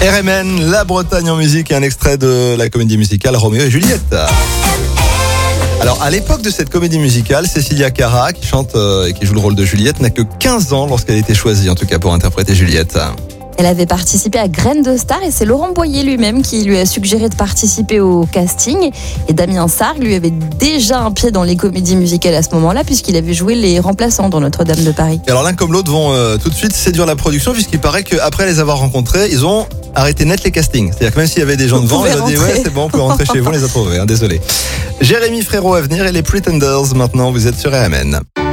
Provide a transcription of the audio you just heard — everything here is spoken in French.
RMN, la Bretagne en musique et un extrait de la comédie musicale Roméo et Juliette. Alors, à l'époque de cette comédie musicale, Cécilia Cara, qui chante et qui joue le rôle de Juliette, n'a que 15 ans lorsqu'elle a été choisie, en tout cas pour interpréter Juliette. Elle avait participé à Graines de Star et c'est Laurent Boyer lui-même qui lui a suggéré de participer au casting. Et Damien Sargue lui avait déjà un pied dans les comédies musicales à ce moment-là puisqu'il avait joué les remplaçants dans Notre-Dame de Paris. Et alors l'un comme l'autre vont tout de suite séduire la production puisqu'il paraît qu'après les avoir rencontrés, ils ont arrêté net les castings. C'est-à-dire que même s'il y avait des gens devant, ils ont dit ouais c'est bon, on peut rentrer chez vous, on les a trouvés, désolé. Jérémy Frérot à venir et les Pretenders maintenant, vous êtes sur RMN.